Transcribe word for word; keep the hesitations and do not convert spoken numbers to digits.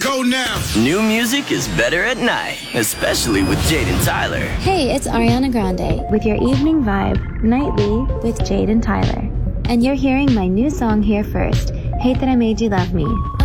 go now. New music is better at night, especially with Jade and Tyler. Hey, it's Ariana Grande with your evening vibe, Nightly with Jade and Tyler. And you're hearing my new song here first, Hate That I Made You Love Me.